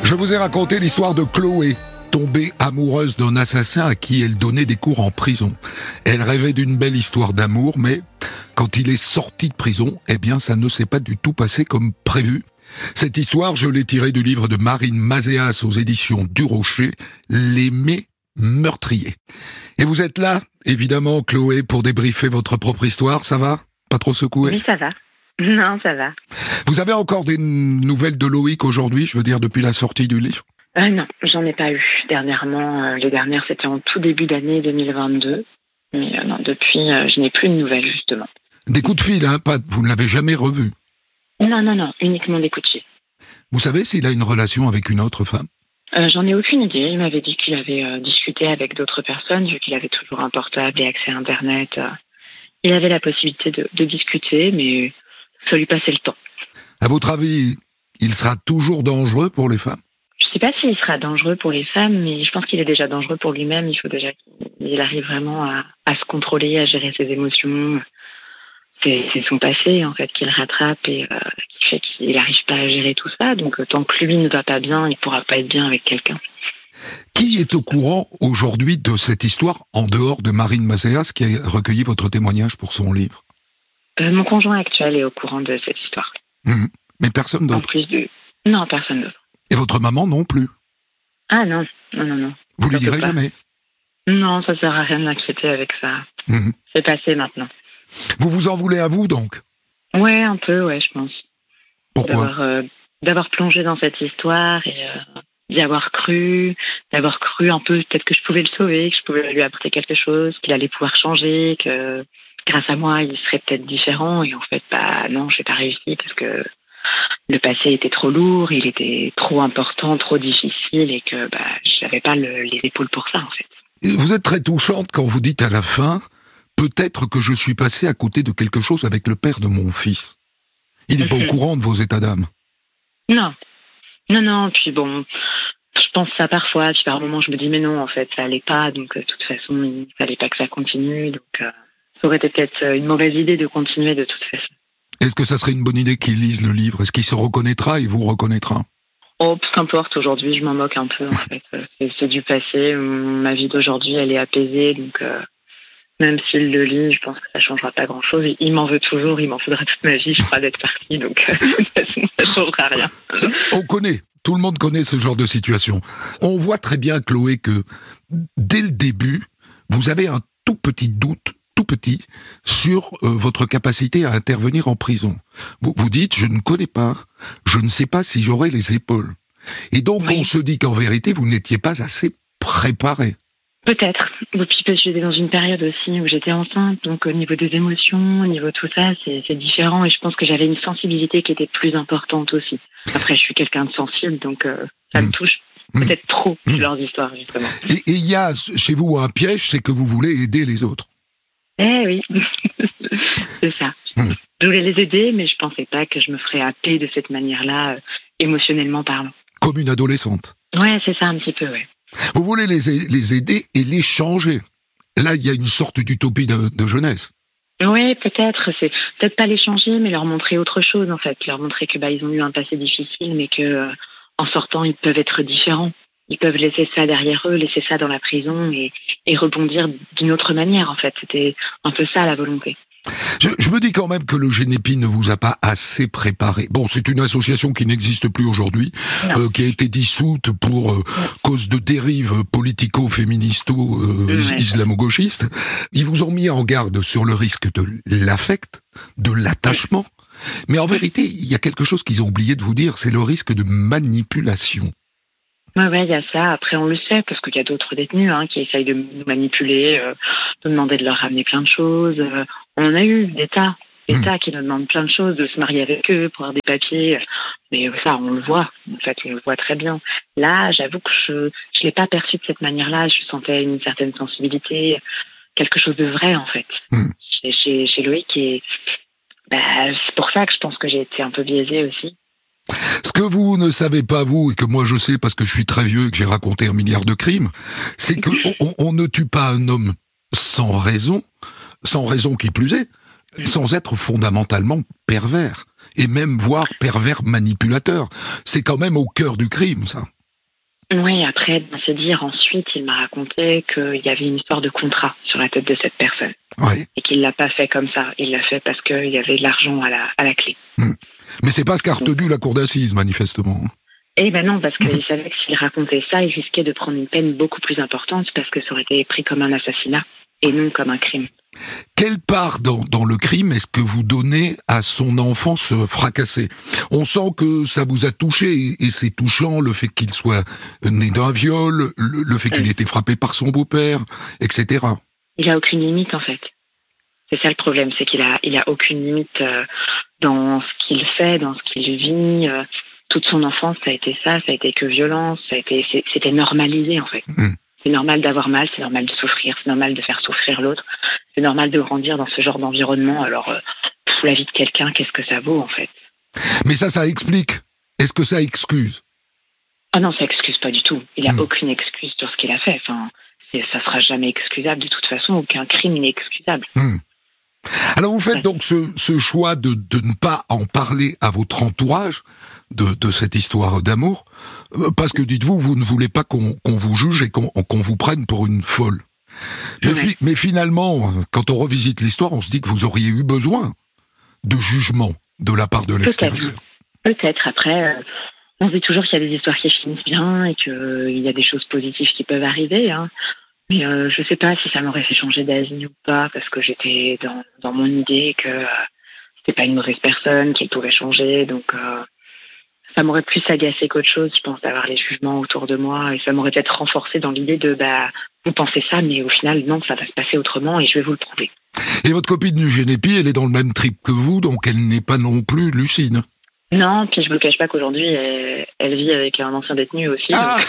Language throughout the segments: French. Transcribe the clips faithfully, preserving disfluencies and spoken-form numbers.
Je vous ai raconté l'histoire de Chloé, tombée amoureuse d'un assassin à qui elle donnait des cours en prison. Elle rêvait d'une belle histoire d'amour, mais quand il est sorti de prison, eh bien ça ne s'est pas du tout passé comme prévu. Cette histoire, je l'ai tirée du livre de Marine Mazéas aux éditions du Rocher, L'Aimé meurtrier. Et vous êtes là, évidemment, Chloé, pour débriefer votre propre histoire, ça va ? Pas trop secoué ? Oui, ça va. Non, ça va. Vous avez encore des nouvelles de Loïc aujourd'hui, je veux dire, depuis la sortie du livre ? euh, Non, j'en ai pas eu. Dernièrement, euh, les dernières, c'était en tout début d'année deux mille vingt-deux. Mais euh, non, depuis, euh, je n'ai plus de nouvelles, justement. Des coups de fil, hein, pas, vous ne l'avez jamais revu ? Non, non, non, uniquement des coups de fil. Vous savez s'il a une relation avec une autre femme ? euh, J'en ai aucune idée. Il m'avait dit qu'il avait euh, discuté avec d'autres personnes, vu qu'il avait toujours un portable et accès à Internet. Euh, il avait la possibilité de, de discuter, mais ça lui passait le temps. À votre avis, il sera toujours dangereux pour les femmes ? Je ne sais pas s'il sera dangereux pour les femmes, mais je pense qu'il est déjà dangereux pour lui-même. Il faut déjà qu'il arrive vraiment à, à se contrôler, à gérer ses émotions. C'est, c'est son passé, en fait, qu'il rattrape et euh, qui fait qu'il n'arrive pas à gérer tout ça. Donc, tant que lui ne va pas bien, il ne pourra pas être bien avec quelqu'un. Qui est au courant aujourd'hui de cette histoire, en dehors de Marine Mazéas, qui a recueilli votre témoignage pour son livre ? euh, Mon conjoint actuel est au courant de cette histoire. Mmh. Mais personne d'autre ? En plus de... Non, personne d'autre. Et votre maman non plus ? Ah non, non, non, non. Vous lui direz jamais ? Non, ça sert à rien de l'inquiéter avec ça. Mmh. C'est passé maintenant. Vous vous en voulez à vous, donc ? Ouais, un peu, ouais, je pense. Pourquoi ? D'avoir, euh, d'avoir plongé dans cette histoire et euh, d'y avoir cru, d'avoir cru un peu peut-être que je pouvais le sauver, que je pouvais lui apporter quelque chose, qu'il allait pouvoir changer, que grâce à moi, il serait peut-être différent. Et en fait, bah non, j'ai pas réussi parce que le passé était trop lourd, il était trop important, trop difficile et que bah j'avais pas le, les épaules pour ça, en fait. Vous êtes très touchante quand vous dites à la fin... Peut-être que je suis passé à côté de quelque chose avec le père de mon fils. Il n'est mmh. pas au courant de vos états d'âme. Non. Non, non, puis bon, je pense ça parfois, puis par moments je me dis mais non, en fait, ça allait pas, donc de toute façon, il fallait pas que ça continue, donc euh, ça aurait été peut-être une mauvaise idée de continuer de toute façon. Est-ce que ça serait une bonne idée qu'il lise le livre ? Est-ce qu'il se reconnaîtra et vous reconnaîtra ? Oh, qu'importe, aujourd'hui, je m'en moque un peu, en fait. C'est, c'est du passé, ma vie d'aujourd'hui, elle est apaisée, donc... Euh... Même s'il le lit, je pense que ça changera pas grand-chose. Il m'en veut toujours, il m'en faudra toute ma vie, je crois, d'être parti, donc euh, ça changera rien. Ça, on connaît, tout le monde connaît ce genre de situation. On voit très bien, Chloé, que dès le début, vous avez un tout petit doute, tout petit, sur euh, votre capacité à intervenir en prison. Vous, vous dites, je ne connais pas, je ne sais pas si j'aurai les épaules. Et donc, oui. On se dit qu'en vérité, vous n'étiez pas assez préparé. Peut-être. Et puis j'étais dans une période aussi où j'étais enceinte, donc au niveau des émotions, au niveau de tout ça, c'est, c'est différent et je pense que j'avais une sensibilité qui était plus importante aussi. Après, je suis quelqu'un de sensible, donc euh, ça mmh. me touche peut-être mmh. trop mmh. leurs histoires, justement. Et il y a chez vous un piège, c'est que vous voulez aider les autres. Eh oui, c'est ça. Mmh. Je voulais les aider, mais je pensais pas que je me ferais happer de cette manière-là, euh, émotionnellement parlant. Comme une adolescente. Ouais, c'est ça un petit peu, ouais. Vous voulez les, les aider et les changer. Là, il y a une sorte d'utopie de, de jeunesse. Oui, peut-être. C'est peut-être pas les changer, mais leur montrer autre chose, en fait. Leur montrer que bah ils ont eu un passé difficile, mais que euh, en sortant, ils peuvent être différents. Ils peuvent laisser ça derrière eux, laisser ça dans la prison et, et rebondir d'une autre manière, en fait. C'était un peu ça, la volonté. Je, je me dis quand même que le Génépi ne vous a pas assez préparé. Bon, c'est une association qui n'existe plus aujourd'hui, euh, qui a été dissoute pour euh, cause de dérives politico-féministo-islamo-gauchistes. Euh, ouais. Ils vous ont mis en garde sur le risque de l'affect, de l'attachement. Mais en vérité, il y a quelque chose qu'ils ont oublié de vous dire, c'est le risque de manipulation. Oui, ouais, il y a ça. Après, on le sait, parce qu'il y a d'autres détenus hein, qui essayent de nous manipuler, euh, de demander de leur ramener plein de choses. Euh, on en a eu des tas, des mmh. tas qui nous demandent plein de choses, de se marier avec eux, pour avoir des papiers. Mais ça, on le voit. En fait, on le voit très bien. Là, j'avoue que je ne l'ai pas perçu de cette manière-là. Je sentais une certaine sensibilité, quelque chose de vrai, en fait, mmh. chez, chez, chez Loïc. Et bah, c'est pour ça que je pense que j'ai été un peu biaisée aussi. Ce que vous ne savez pas, vous, et que moi je sais parce que je suis très vieux et que j'ai raconté un milliard de crimes, c'est qu'on on, on ne tue pas un homme sans raison, sans raison qui plus est, sans être fondamentalement pervers, et même voire pervers manipulateur. C'est quand même au cœur du crime, ça. Oui, après, ben, c'est dire, ensuite, il m'a raconté qu'il y avait une histoire de contrat sur la tête de cette personne. Oui. Et qu'il l'a pas fait comme ça. Il l'a fait parce qu'il y avait de l'argent à la, à la clé. Mmh. Mais c'est pas ce qu'a retenu la cour d'assises, manifestement. Eh ben non, parce qu'il savait que s'il racontait ça, il risquait de prendre une peine beaucoup plus importante parce que ça aurait été pris comme un assassinat et non comme un crime. Quelle part dans, dans le crime est-ce que vous donnez à son enfance fracassée ? On sent que ça vous a touché, et, et c'est touchant, le fait qu'il soit né d'un viol, le, le fait qu'il ait été frappé par son beau-père, et cetera. Il a aucune limite, en fait. C'est ça le problème, c'est qu'il a, il a aucune limite euh, dans ce qu'il fait, dans ce qu'il vit. Euh, toute son enfance, ça a été ça, ça a été que violence, ça a été, c'est, c'était normalisé, en fait. Mmh. C'est normal d'avoir mal, c'est normal de souffrir, c'est normal de faire souffrir l'autre, c'est normal de grandir dans ce genre d'environnement. Alors, euh, pour la vie de quelqu'un, qu'est-ce que ça vaut, en fait ? Mais ça, ça explique. Est-ce que ça excuse ? Ah non, ça excuse pas du tout. Il n'a mmh. aucune excuse sur ce qu'il a fait. Enfin, c'est, ça sera jamais excusable de toute façon. Aucun crime n'est excusable. mmh. Alors vous faites donc ce, ce choix de, de ne pas en parler à votre entourage de, de cette histoire d'amour, parce que dites-vous, vous ne voulez pas qu'on, qu'on vous juge et qu'on, qu'on vous prenne pour une folle. Mais, fi, mais finalement, quand on revisite l'histoire, on se dit que vous auriez eu besoin de jugement de la part de l'extérieur. Peut-être, Peut-être. Après, euh, on se dit toujours qu'il y a des histoires qui finissent bien et qu'il euh, y a des choses positives qui peuvent arriver, hein. Mais euh, je sais pas si ça m'aurait fait changer d'avis ou pas, parce que j'étais dans, dans mon idée que euh, c'était pas une mauvaise personne, qu'il pouvait changer, donc euh, ça m'aurait plus agacé qu'autre chose, je pense, d'avoir les jugements autour de moi, et ça m'aurait peut-être renforcé dans l'idée de, bah, vous pensez ça, mais au final, non, ça va se passer autrement, et je vais vous le prouver. Et votre copine du Genepi, elle est dans le même trip que vous, donc elle n'est pas non plus lucide. Non, puis je vous cache pas qu'aujourd'hui, elle, elle vit avec un ancien détenu aussi. Ah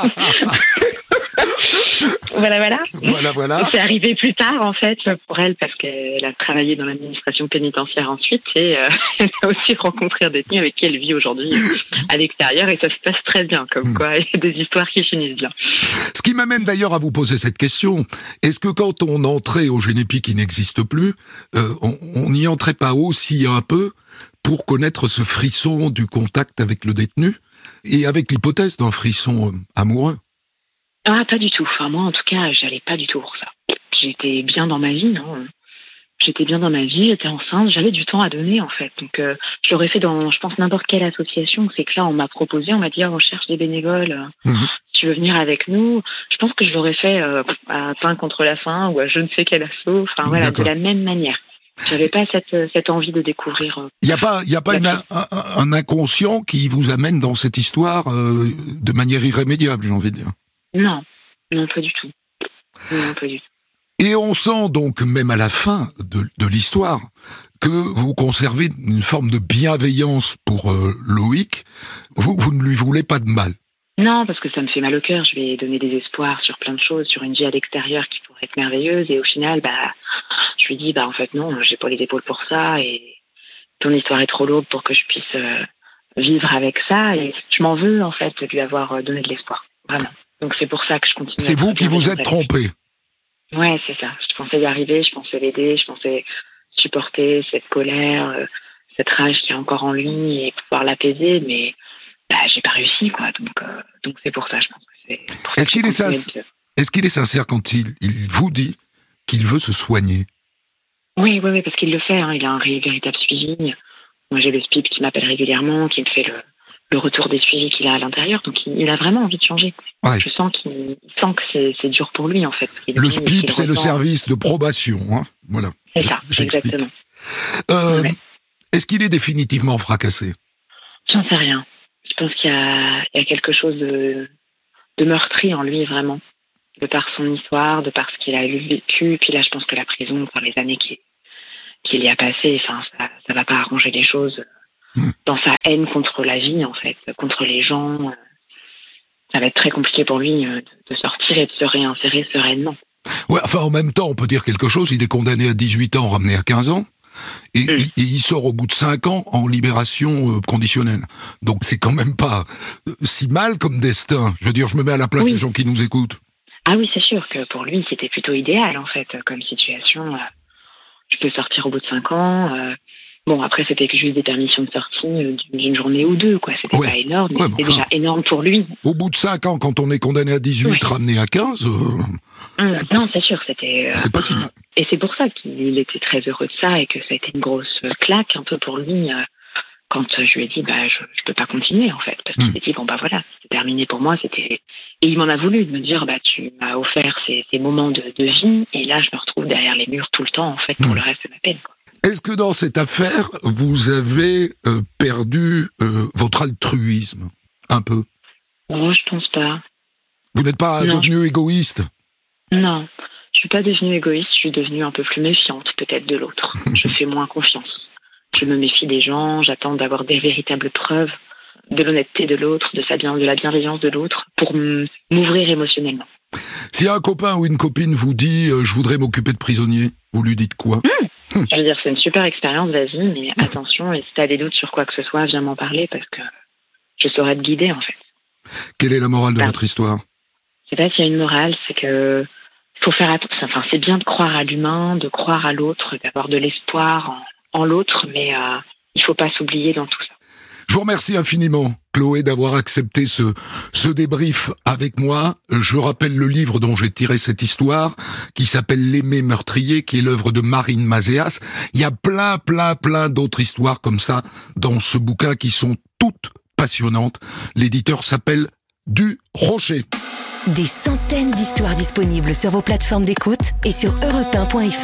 voilà, voilà. Voilà, voilà. C'est arrivé plus tard, en fait, pour elle, parce qu'elle a travaillé dans l'administration pénitentiaire ensuite, et euh, elle a aussi rencontré un détenu avec qui elle vit aujourd'hui à l'extérieur, et ça se passe très bien, comme mmh. quoi, il y a des histoires qui finissent bien. Ce qui m'amène d'ailleurs à vous poser cette question. Est-ce que quand on entrait au Genepi qui n'existe plus, euh, on n'y entrait pas aussi un peu pour connaître ce frisson du contact avec le détenu, et avec l'hypothèse d'un frisson euh, amoureux? Ah, pas du tout. Enfin, moi, en tout cas, j'allais pas du tout pour ça. J'étais bien dans ma vie, non. J'étais bien dans ma vie, j'étais enceinte, j'avais du temps à donner, en fait. Donc, euh, je l'aurais fait dans, je pense, n'importe quelle association. C'est que là, on m'a proposé, on m'a dit, oh, on cherche des bénévoles. Mmh. Si tu veux venir avec nous, je pense que je l'aurais fait euh, à Pain contre la faim ou à je ne sais quel asso. Enfin, voilà, de la même manière. J'avais pas cette, cette envie de découvrir. Euh, il n'y a pas, il y a pas une, un, un inconscient qui vous amène dans cette histoire euh, de manière irrémédiable, j'ai envie de dire. Non, non, pas du tout. Non, pas du tout. Et on sent donc, même à la fin de, de l'histoire, que vous conservez une forme de bienveillance pour euh, Loïc. Vous, vous ne lui voulez pas de mal. Non, parce que ça me fait mal au cœur. Je vais donner des espoirs sur plein de choses, sur une vie à l'extérieur qui pourrait être merveilleuse. Et au final, bah, je lui dis, bah, en fait, non, j'ai pas les épaules pour ça. Et ton histoire est trop lourde pour que je puisse euh, vivre avec ça. Et je m'en veux, en fait, de lui avoir donné de l'espoir. Vraiment. Donc c'est pour ça que je continue. C'est vous qui vous êtes trompé. Ouais, c'est ça. Je pensais y arriver, je pensais l'aider, je pensais supporter cette colère, euh, cette rage qu'il y a encore en lui et pouvoir l'apaiser, mais bah, j'ai pas réussi, quoi. Donc, euh, donc c'est pour ça, je pense que c'est. Pour Est-ce qu'il est sincère Est-ce qu'il est sincère quand il, il vous dit qu'il veut se soigner? Oui, oui, oui, parce qu'il le fait. Hein. Il a un véritable suivi. Moi, j'ai le S P I P qui m'appelle régulièrement, qui me fait le. le retour des suivis qu'il a à l'intérieur, donc il, il a vraiment envie de changer. Ouais. Je sens qu'il sent que c'est, c'est dur pour lui, en fait. Il le S P I P, c'est ressent... le service de probation, hein. Voilà. C'est ça, J'explique. Exactement. Euh, ouais. Est-ce qu'il est définitivement fracassé? J'en sais rien. Je pense qu'il y a, il y a quelque chose de, de meurtri en lui, vraiment. De par son histoire, de par ce qu'il a vécu, puis là, je pense que la prison, par les années qu'il, qu'il y a passées, enfin, ça, ça va pas arranger les choses. Dans sa haine contre la vie, en fait, contre les gens, ça va être très compliqué pour lui de sortir et de se réinsérer sereinement. Ouais, enfin, en même temps, on peut dire quelque chose, il est condamné à dix-huit ans, ramené à quinze ans, et, mmh. et, et il sort au bout de cinq ans en libération euh, conditionnelle. Donc c'est quand même pas euh, si mal comme destin. Je veux dire, je me mets à la place oui. des gens qui nous écoutent. Ah oui, c'est sûr que pour lui, c'était plutôt idéal, en fait, comme situation. Euh, je peux sortir au bout de cinq ans... Euh, Bon, après, c'était que juste des permissions de sortie euh, d'une journée ou deux, quoi. C'était Ouais. pas énorme, mais Ouais, c'était enfin, déjà énorme pour lui. Au bout de cinq ans, quand on est condamné à dix-huit, Ouais. ramené à quinze, euh, Hum, non, c'est sûr, c'était... euh, c'est pas si mal. Et c'est pour ça qu'il était très heureux de ça et que ça a été une grosse euh, claque un peu pour lui euh, quand euh, je lui ai dit, bah, je, je peux pas continuer, en fait. Parce qu'il Mm. s'est dit, bon, bah voilà, c'est terminé pour moi, c'était... Et il m'en a voulu de me dire, bah, tu m'as offert ces, ces moments de, de vie et là, je me retrouve derrière les murs tout le temps, en fait, pour Mm. le reste de ma peine, quoi. Est-ce que dans cette affaire, vous avez euh, perdu euh, votre altruisme un peu? Oh, je pense pas. Vous n'êtes pas Non. devenu égoïste? Non, je suis pas devenue égoïste, je suis devenue un peu plus méfiante peut-être de l'autre. Je fais moins confiance. Je me méfie des gens, j'attends d'avoir des véritables preuves de l'honnêteté de l'autre, de sa bien, de la bienveillance de l'autre pour m- m'ouvrir émotionnellement. Si un copain ou une copine vous dit euh, « je voudrais m'occuper de prisonniers », vous lui dites quoi? Je veux dire, c'est une super expérience, vas-y, mais attention, et si t'as des doutes sur quoi que ce soit, viens m'en parler parce que je saurais te guider en fait. Quelle est la morale de Ah. votre histoire? C'est pas s'il y a une morale, c'est que faut faire attention. Enfin, c'est bien de croire à l'humain, de croire à l'autre, d'avoir de l'espoir en, en l'autre, mais euh, il faut pas s'oublier dans tout ça. Je vous remercie infiniment, Chloé, d'avoir accepté ce, ce débrief avec moi. Je rappelle le livre dont j'ai tiré cette histoire, qui s'appelle L'Aimé meurtrier, qui est l'œuvre de Marine Mazéas. Il y a plein, plein, plein d'autres histoires comme ça dans ce bouquin qui sont toutes passionnantes. L'éditeur s'appelle Du Rocher. Des centaines d'histoires disponibles sur vos plateformes d'écoute et sur europe un point f r.